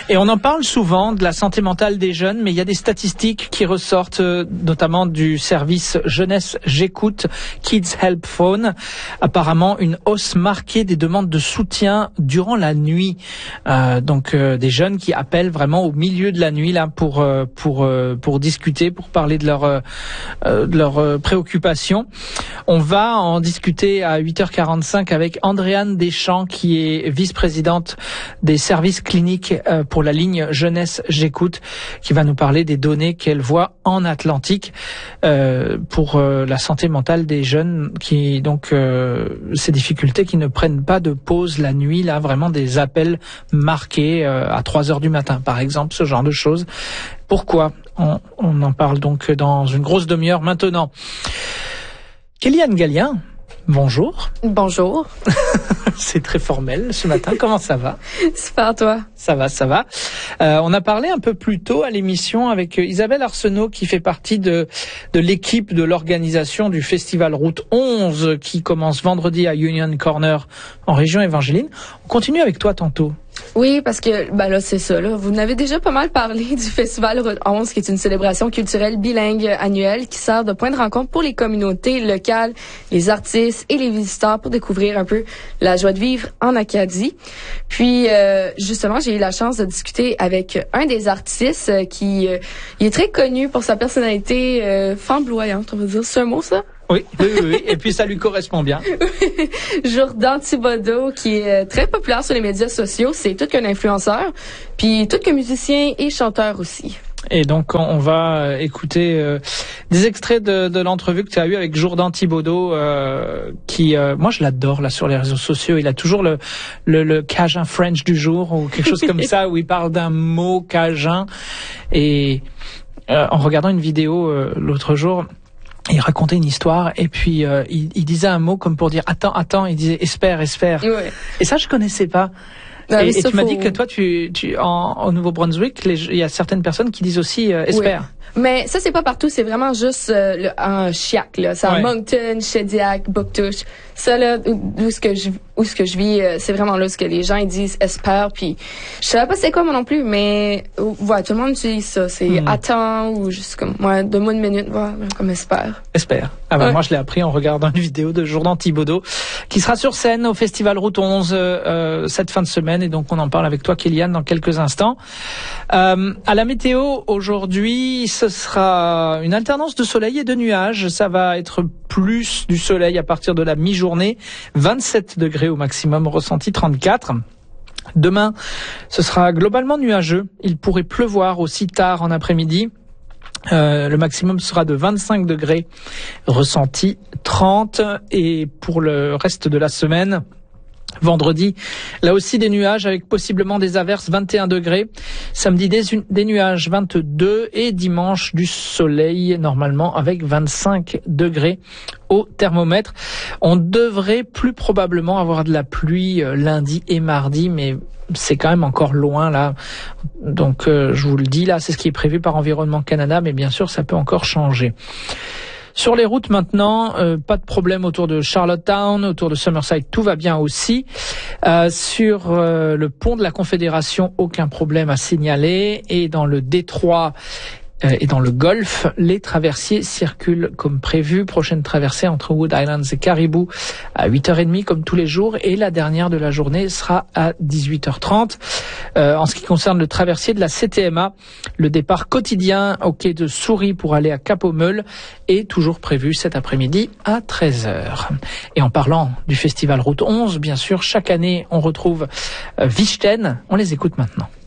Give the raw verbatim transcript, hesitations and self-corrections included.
Et on en parle souvent de la santé mentale des jeunes, mais il y a des statistiques qui ressortent, notamment du service Jeunesse J'écoute, Kids Help Phone. Apparemment, une hausse marquée des demandes de soutien durant la nuit. Euh, donc, euh, des jeunes qui appellent vraiment au milieu de la nuit là pour euh, pour euh, pour discuter, pour parler de leurs euh, de leurs euh, préoccupations. On va en discuter à huit heures quarante-cinq avec Andréane Deschamps, qui est vice-présidente des services cliniques euh, pour la ligne Jeunesse J'écoute, qui va nous parler des données qu'elle voit en Atlantique euh, pour euh, la santé mentale des jeunes, qui donc euh, ces difficultés qui ne prennent pas de pause la nuit, là vraiment des appels marqués euh, à trois heures du matin par exemple, ce genre de choses. Pourquoi? on, on en parle donc dans une grosse demi-heure maintenant. Kéliane Gallien, bonjour. Bonjour. C'est très formel ce matin. Comment ça va? Super, toi? Ça va, ça va. Euh, on a parlé un peu plus tôt à l'émission avec Isabelle Arsenault, qui fait partie de, de l'équipe de l'organisation du Festival Route onze, qui commence vendredi à Union Corner en région Évangéline. On continue avec toi tantôt. Oui, parce que ben là c'est ça là. Vous n'avez déjà pas mal parlé du Festival Route onze, qui est une célébration culturelle bilingue annuelle qui sert de point de rencontre pour les communautés locales, les artistes et les visiteurs pour découvrir un peu la joie de vivre en Acadie. Puis euh, justement, j'ai eu la chance de discuter avec un des artistes euh, qui euh, il est très connu pour sa personnalité euh, flamboyante, on va dire. C'est un mot ça? Oui, oui, oui, oui. Et puis ça lui correspond bien. Jourdan Thibodeau, qui est très populaire sur les médias sociaux, c'est tout qu'un influenceur, puis tout qu'un musicien et chanteur aussi. Et donc on va écouter euh, des extraits de, de l'entrevue que tu as eue avec Jourdan Thibodeau, euh, qui, euh, moi je l'adore là sur les réseaux sociaux. Il a toujours le le, le Cajun French du jour ou quelque chose comme ça, où il parle d'un mot cajun. Et euh, en regardant une vidéo euh, l'autre jour, il racontait une histoire et puis euh, il, il disait un mot comme pour dire attends, attends, il disait espère, espère. Ouais. Et ça je connaissais pas. Non, et, et ça, tu m'as faut... dit que toi, tu, tu en, au Nouveau-Brunswick, il y a certaines personnes qui disent aussi euh, espère. Oui. Mais ça, c'est pas partout, c'est vraiment juste euh, le, en Chiac, là. C'est ouais. à Moncton, Shediac, Bouctouche. Ça, là, où, où ce que je, où ce que je vis, euh, c'est vraiment là où ce que les gens, ils disent espère, puis je savais pas c'est quoi moi non plus, mais, ouais, tout le monde utilise ça. C'est hmm. attends, ou juste comme, ouais, donne-moi une minute, ouais, comme espère. Espère. Ah ben, ouais. moi, je l'ai appris en regardant une vidéo de Jourdan Thibodeau, qui sera sur scène au Festival Route onze, euh, cette fin de semaine, et donc on en parle avec toi, Kéliane, dans quelques instants. Euh, à la météo, aujourd'hui, ce sera une alternance de soleil et de nuages. Ça va être plus du soleil à partir de la mi-journée. vingt-sept degrés au maximum, ressenti trente-quatre. Demain, ce sera globalement nuageux. Il pourrait pleuvoir aussi tard en après-midi. Euh, le maximum sera de vingt-cinq degrés, ressenti trente. Et pour le reste de la semaine, vendredi, là aussi des nuages avec possiblement des averses, vingt et un degrés. Samedi, des, des nuages, vingt-deux. Et dimanche, du soleil, normalement, avec vingt-cinq degrés au thermomètre. On devrait plus probablement avoir de la pluie euh, lundi et mardi, mais c'est quand même encore loin, là. Donc, euh, je vous le dis, là, c'est ce qui est prévu par Environnement Canada, mais bien sûr, ça peut encore changer. Sur les routes maintenant, euh, pas de problème autour de Charlottetown, autour de Summerside, tout va bien aussi. Euh, sur euh, le pont de la Confédération, aucun problème à signaler. Et dans le détroit euh, et dans le Golfe, les traversiers circulent comme prévu. Prochaine traversée entre Wood Islands et Caribou à huit heures trente comme tous les jours. Et la dernière de la journée sera à dix-huit heures trente. Euh, en ce qui concerne le traversier de la C T M A, le départ quotidien au quai de Souris pour aller à Cap-au-Meul est toujours prévu cet après-midi à treize heures. Et en parlant du Festival Route onze, bien sûr, chaque année, on retrouve euh, Vichten. On les écoute maintenant.